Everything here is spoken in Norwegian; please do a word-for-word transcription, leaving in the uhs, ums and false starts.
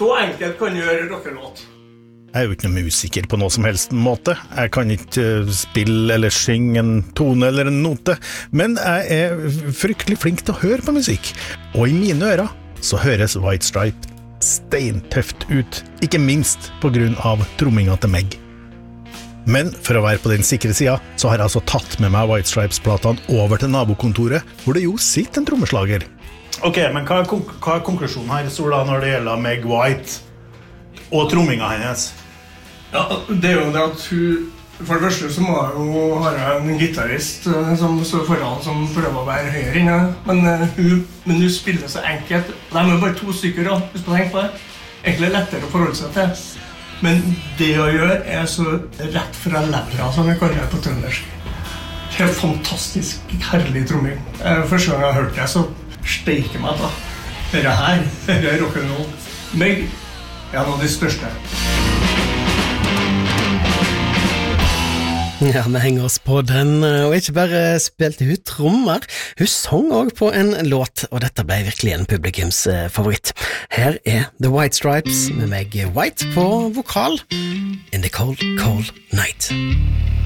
Så enkelt kan du gjøre rockelåt. Jeg er jo ikke noe musiker på noe som helst måte. Jeg kan ikke spille eller synge en tone eller en note, men jeg er fryktelig flink til å høre på musikk. Og i mine ører så høres White Stripe steintøft ut, ikke minst på grunn av tromminga til Meg. Men for å være på den sikre siden, så har jeg altså tatt med meg White Stripes-platene over til nabokontoret, hvor det jo sitter en trommeslager. Ok, men hva er, konk- hva er konklusjonen her, Sola, når det gjelder Meg White og tromminga hennes? Ja, det er jo det at hun... For det første så må jeg jo ha en gitarist eh, som står foran, som prøver å være høyere inne. Men, eh, hun, men hun spiller så enkelt. De er jo bare to stykker, da, hvis man tenker på det. Egentlig lettere å forholde seg til. Men det å gjøre er så rett fra levra, som vi kaller det på trøndersk. Helt fantastisk herlig tromming. Eh, Første gang jeg har hørt det, så steiker meg da. Dette her, dette er rock'n'roll. Meg er en av de største. Ja, vi henger oss på den, og ikke bare spilte hun trommer, hun sang også på en låt, og dette ble virkelig en publikums favoritt. Her er The White Stripes med Meg White på vokal, In the Cold, Cold Night.